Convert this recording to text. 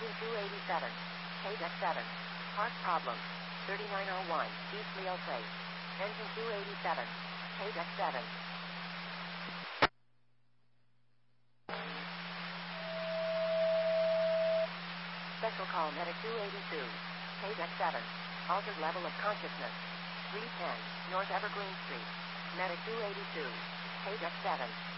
Engine 287. KDEC 7. Parts problem. 3901. East Leo Place. Engine 287. KDEC 7. Special call Medic 282. KDEC 7. Altered level of consciousness. 310. North Evergreen Street. Medic 282. KDEC 7.